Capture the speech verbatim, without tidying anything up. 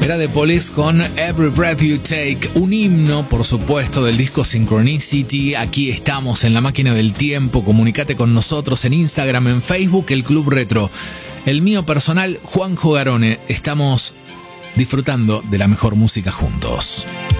Era The Police con Every Breath You Take, un himno, por supuesto, del disco Synchronicity. Aquí estamos en la máquina del tiempo. Comunicate con nosotros en Instagram, en Facebook, el Club Retro. El mío personal, Juanjo Garone. Estamos disfrutando de la mejor música juntos.